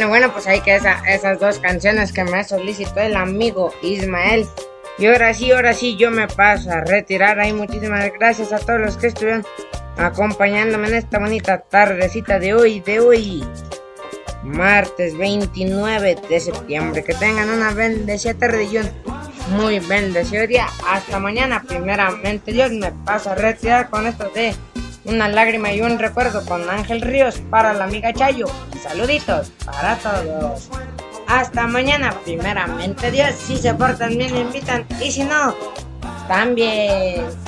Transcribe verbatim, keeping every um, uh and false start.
Bueno, bueno, pues ahí que esa, esas dos canciones que me solicitó el amigo Ismael. Y ahora sí, ahora sí, yo me paso a retirar. Ahí muchísimas gracias a todos los que estuvieron acompañándome en esta bonita tardecita de hoy, de hoy. Martes veintinueve de septiembre. Que tengan una bendecida tarde y un muy bendecido día. Hasta mañana, primeramente Dios. Me paso a retirar con esto de una lágrima y un recuerdo con Ángel Ríos para la amiga Chayo. Y saluditos para todos. Hasta mañana, primeramente Dios. Si se portan bien, me invitan. Y si no, también.